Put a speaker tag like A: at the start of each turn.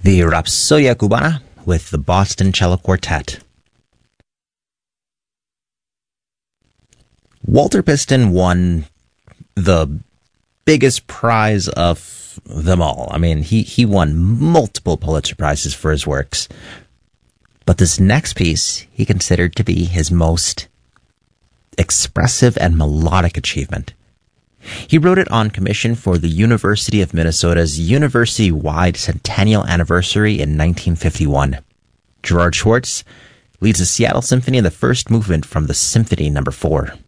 A: The Rapsodia Cubana with the Boston Cello Quartet. Walter Piston won the biggest prize of them all. I mean, he won multiple Pulitzer Prizes for his works. But this next piece he considered to be his most expressive and melodic achievement. He wrote it on commission for the University of Minnesota's university-wide centennial anniversary in 1951. Gerard Schwartz leads the Seattle Symphony in the first movement from the Symphony No. 4.